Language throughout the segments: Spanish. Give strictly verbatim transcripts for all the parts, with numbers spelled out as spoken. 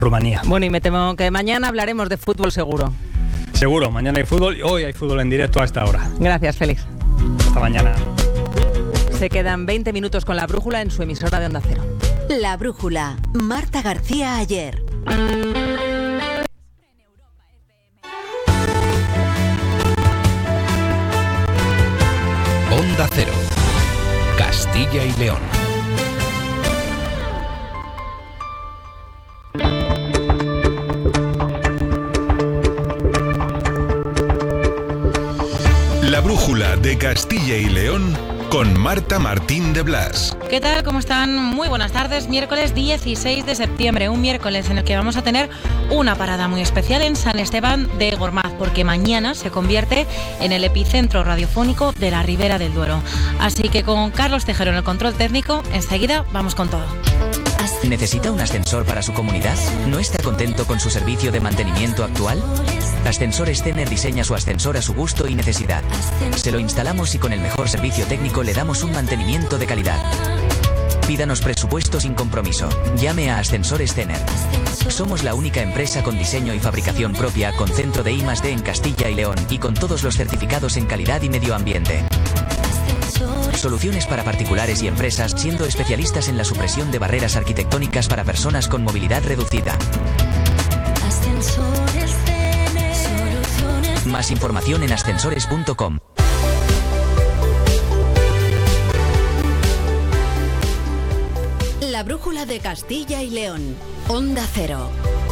Rumanía. Bueno, y me temo que mañana hablaremos de fútbol seguro. Seguro, mañana hay fútbol y hoy hay fútbol en directo a esta hora. Gracias, Félix. Hasta mañana. Se quedan veinte minutos con La Brújula en su emisora de Onda Cero. La Brújula, Marta García Ayer. Onda Cero, Castilla y León. La Brújula de Castilla y León con Marta Martín de Blas. ¿Qué tal? ¿Cómo están? Muy buenas tardes. Miércoles dieciséis de septiembre, un miércoles en el que vamos a tener una parada muy especial en San Esteban de Gormaz, porque mañana se convierte en el epicentro radiofónico de la Ribera del Duero. Así que con Carlos Tejero en el control técnico, enseguida vamos con todo. ¿Necesita un ascensor para su comunidad? ¿No está contento con su servicio de mantenimiento actual? Ascensores Tener diseña su ascensor a su gusto y necesidad. Se lo instalamos y con el mejor servicio técnico le damos un mantenimiento de calidad. Pídanos presupuesto sin compromiso. Llame a Ascensores Tener. Somos la única empresa con diseño y fabricación propia, con centro de I más D en Castilla y León y con todos los certificados en calidad y medio ambiente. Soluciones para particulares y empresas, siendo especialistas en la supresión de barreras arquitectónicas para personas con movilidad reducida. Más información en ascensores punto com. La Brújula de Castilla y León. Onda Cero.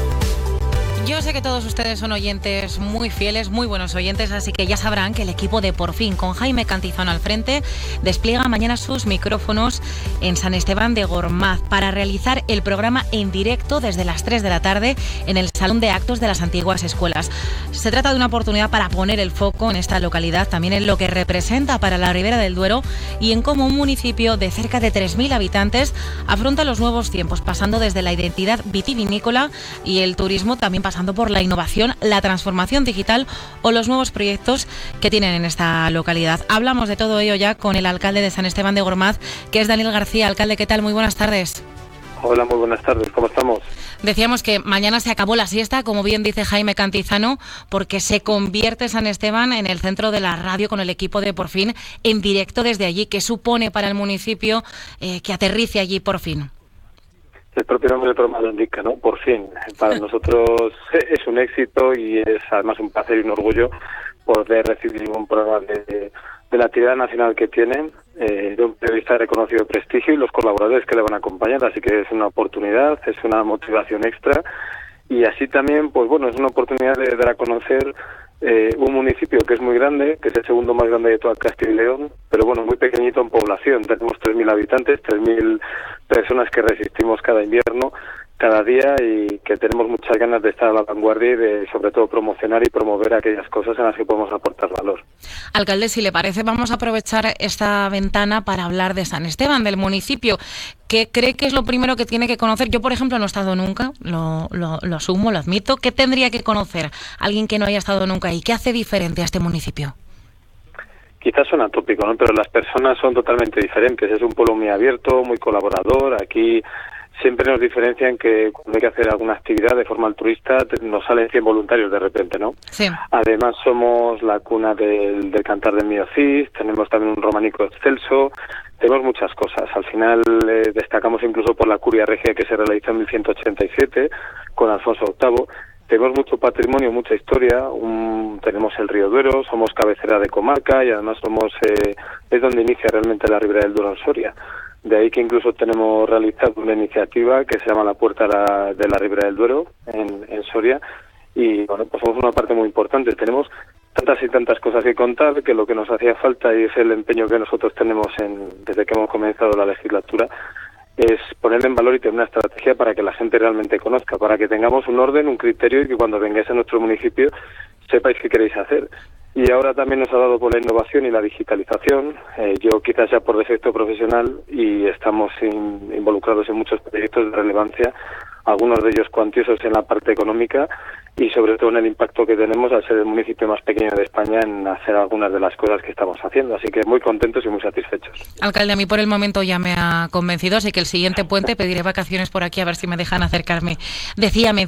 Yo sé que todos ustedes son oyentes muy fieles, muy buenos oyentes, así que ya sabrán que el equipo de Por Fin, con Jaime Cantizano al frente, despliega mañana sus micrófonos en San Esteban de Gormaz para realizar el programa en directo desde las tres de la tarde en el Salón de Actos de las Antiguas Escuelas. Se trata de una oportunidad para poner el foco en esta localidad, también en lo que representa para la Ribera del Duero y en cómo un municipio de cerca de tres mil habitantes afronta los nuevos tiempos, pasando desde la identidad vitivinícola y el turismo, también pasando por la innovación, la transformación digital o los nuevos proyectos que tienen en esta localidad. Hablamos de todo ello ya con el alcalde de San Esteban de Gormaz, que es Daniel García. Alcalde, ¿qué tal? Muy buenas tardes. Hola, muy buenas tardes. ¿Cómo estamos? Decíamos que mañana se acabó la siesta, como bien dice Jaime Cantizano, porque se convierte San Esteban en el centro de la radio con el equipo de Por Fin en directo desde allí. ¿Qué supone para el municipio eh, que aterrice allí Por Fin? El propio nombre del programa lo indica, ¿no? Por fin. Para nosotros es un éxito y es además un placer y un orgullo poder recibir un programa de, de la actividad nacional que tienen, eh, de un periodista de reconocido prestigio y los colaboradores que le van a acompañar. Así que es una oportunidad, es una motivación extra y así también, pues bueno, es una oportunidad de dar a conocer eh, un municipio que es muy grande, que es el segundo más grande de toda Castilla y León, pero bueno, muy pequeñito en población. Tenemos tres mil habitantes, tres mil personas que resistimos cada invierno, cada día, y que tenemos muchas ganas de estar a la vanguardia y de, sobre todo, promocionar y promover aquellas cosas en las que podemos aportar valor. Alcalde, si le parece, vamos a aprovechar esta ventana para hablar de San Esteban, del municipio. ¿Qué cree que es lo primero que tiene que conocer? Yo, por ejemplo, no he estado nunca, lo, lo, lo asumo, lo admito. ¿Qué tendría que conocer alguien que no haya estado nunca y qué hace diferente a este municipio? Quizás suena tópico, ¿no? Pero las personas son totalmente diferentes. Es un pueblo muy abierto, muy colaborador. Aquí siempre nos diferencian que cuando hay que hacer alguna actividad de forma altruista nos salen cien voluntarios de repente, ¿no? Sí. Además somos la cuna del, del cantar del Miocís, tenemos también un románico excelso, tenemos muchas cosas. Al final eh, destacamos incluso por la curia regia que se realizó en mil ciento ochenta y siete con Alfonso octavo. Tenemos mucho patrimonio, mucha historia, un, tenemos el río Duero, somos cabecera de comarca y además somos eh, es donde inicia realmente la Ribera del Duero en Soria. De ahí que incluso tenemos realizado una iniciativa que se llama la Puerta de la, de la Ribera del Duero en, en Soria y bueno, pues somos una parte muy importante. Tenemos tantas y tantas cosas que contar que lo que nos hacía falta, y es el empeño que nosotros tenemos en, desde que hemos comenzado la legislatura, es poner en valor y tener una estrategia para que la gente realmente conozca, para que tengamos un orden, un criterio y que cuando vengáis a nuestro municipio sepáis qué queréis hacer. Y ahora también nos ha dado por la innovación y la digitalización. Eh, yo quizás ya por defecto profesional y estamos in, involucrados en muchos proyectos de relevancia, algunos de ellos cuantiosos en la parte económica y sobre todo en el impacto que tenemos al ser el municipio más pequeño de España en hacer algunas de las cosas que estamos haciendo. Así que muy contentos y muy satisfechos. Alcalde, a mí por el momento ya me ha convencido, así que el siguiente puente pediré vacaciones por aquí a ver si me dejan acercarme. Decía,